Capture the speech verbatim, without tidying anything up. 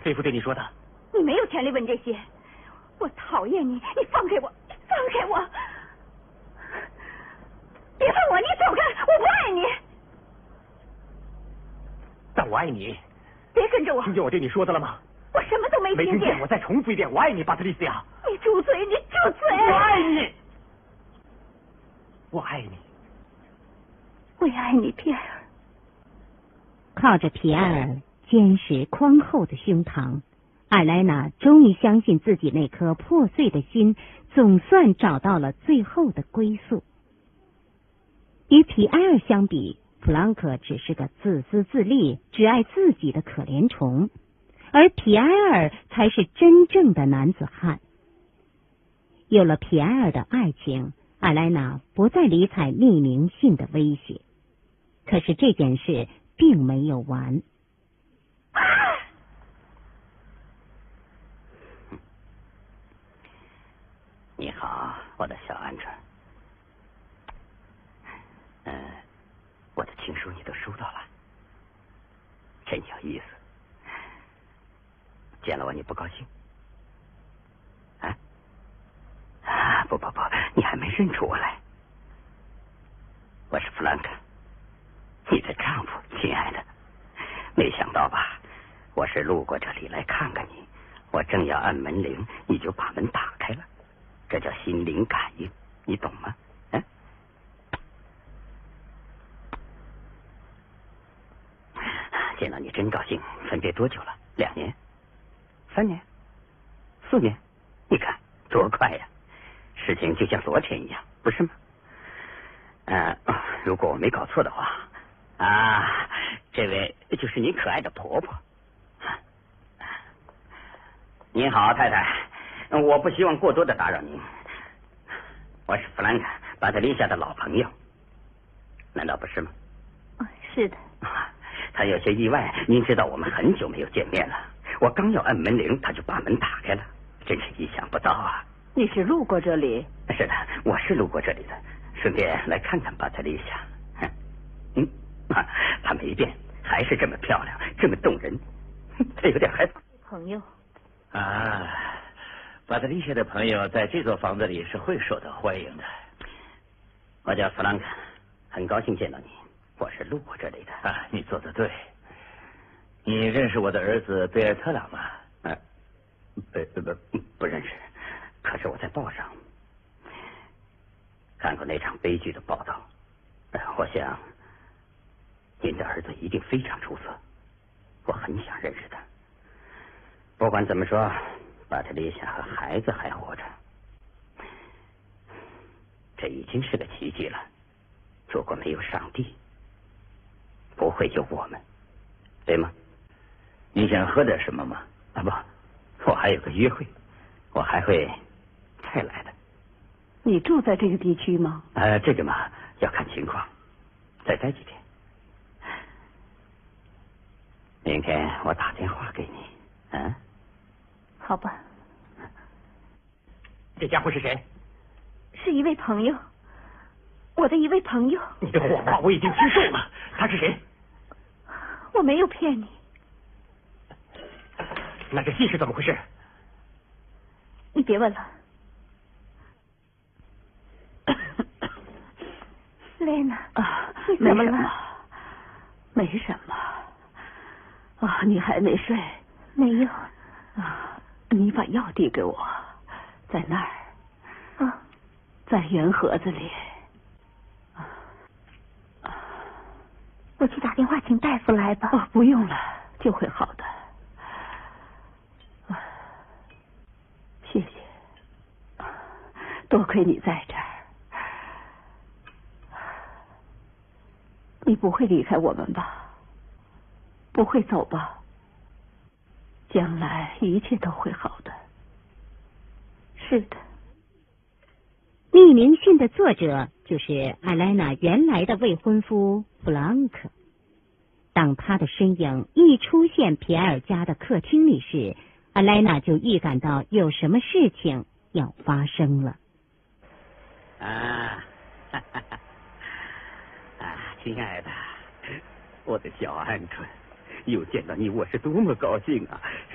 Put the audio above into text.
菲夫对你说的？ 你没有权利问这些。我讨厌你，你放开我，放开我！别碰我，你走开！我不爱你。 但我爱你。 别跟着我。 听见我对你说的了吗？ 我什么都没听见。 没听见，我再重复一遍，我爱你，巴特丽西亚。 你住嘴！你住嘴！ 我爱你，我爱你， 我也爱你，皮埃尔。 靠着皮埃尔坚实宽厚的胸膛，艾莱娜终于相信自己那颗破碎的心总算找到了最后的归宿。与皮埃尔相比，弗朗克只是个自私自利、只爱自己的可怜虫，而皮埃尔才是真正的男子汉。有了皮埃尔的爱情，艾莱娜不再理睬匿名信的威胁。可是这件事并没有完。 你好，我的小鹌鹑。嗯、呃，我的情书你都收到了，真有意思。见了我你不高兴？啊？啊，不不不，你还没认出我来。我是弗兰克，你的丈夫，亲爱的。没想到吧？我是路过这里来看看你，我正要按门铃，你就把门打开了，这叫心灵感应，你懂吗？嗯、啊？见到你真高兴。分别多久了？两年？三年？四年？你看多快呀！事情就像昨天一样，不是吗？呃，如果我没搞错的话，啊，这位就是您可爱的婆婆。您好，太太，我不希望过多的打扰您。我是弗兰克·巴特丽夏的老朋友，难道不是吗？ 哦，是的。 他有些意外，您知道我们很久没有见面了。我刚要按门铃，他就把门打开了，真是意想不到啊！ 你是路过这里？ 是的，我是路过这里的，顺便来看看巴特丽夏。嗯，啊，她没变，还是这么漂亮，这么动人，她有点害怕。 朋友啊，巴特丽夏的朋友在这座房子里是会受到欢迎的。 我叫弗兰克，很高兴见到你。我是路过这里的。 啊，你做得对。你认识我的儿子贝尔特朗吗？ 呃，不不不不认识，可是我在报上看过那场悲剧的报道。呃，我想您的儿子一定非常出色，我很想认识他。不管怎么说，巴特丽夏和孩子还活着，这已经是个奇迹了。如果没有上帝，不会有我们，对吗？ 你想喝点什么吗？ 啊不，我还有个约会，我还会再来的。 你住在这个地区吗？ 呃，这个嘛，要看情况，再待几天。明天我打电话给你，嗯？ 好吧。 这家伙是谁？ 是一位朋友，我的一位朋友。 你的谎话我已经听够了。他是谁？ 我没有骗你。 那这信是怎么回事？ 你别问了。蕾娜啊， 你怎么了？ 没什么。啊，你还没睡？ 没有。 啊，你把药递给我，在那儿。 啊， 在圆盒子里。 我去打电话请大夫来吧。 哦，不用了，就会好的。谢谢，多亏你在这儿。你不会离开我们吧？不会走吧？将来一切都会好的。 是的。 匿名信的作者就是艾莱娜原来的未婚夫弗朗克。当他的身影一出现皮埃尔家的客厅里时，艾莱娜就预感到有什么事情要发生了。 啊，哈哈哈啊，亲爱的，我的小鹌鹑，又见到你，我是多么高兴啊！